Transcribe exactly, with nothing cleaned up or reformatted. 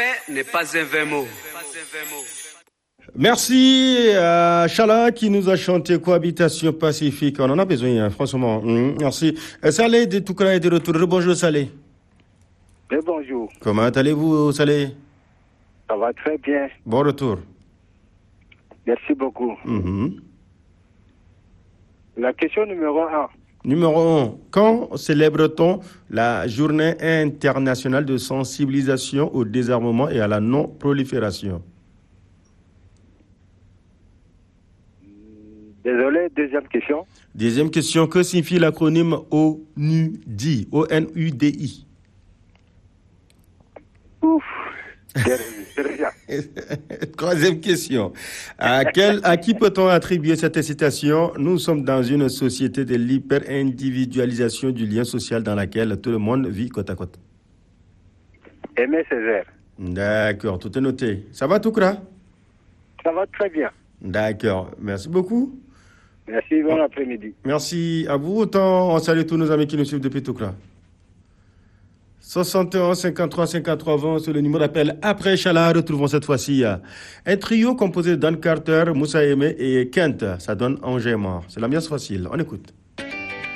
paix n'est pas un vain mot. Merci à Chala qui nous a chanté Cohabitation pacifique. On en a besoin, hein, franchement. Mmh, merci. Salé de Toukra est de retour. Bonjour Salé. Et bonjour. Comment allez-vous Salé? Ça va très bien. Bon retour. Merci beaucoup. Mmh. La question numéro un. Numéro un. Quand célèbre-t-on la journée internationale de sensibilisation au désarmement et à la non-prolifération? Désolé, deuxième question. Deuxième question. Que signifie l'acronyme O N U D I? O N U D I. Ouf. Troisième question. À, quel, à qui peut-on attribuer cette citation? Nous sommes dans une société de l'hyper-individualisation du lien social dans laquelle tout le monde vit côte à côte. Aimé Césaire. D'accord, tout est noté. Ça va, Toukra? Ça va très bien. D'accord, merci beaucoup. Merci, bon après-midi. Merci à vous. Autant on salue tous nos amis qui nous suivent depuis Toukra. soixante et onze cinquante-trois cinquante-trois vingt, c'est le numéro d'appel. Après Chala, retrouvons cette fois-ci un trio composé de Dan Carter, Moussa Aimé et Kent. Ça donne Angers mort. C'est l'ambiance facile. On écoute.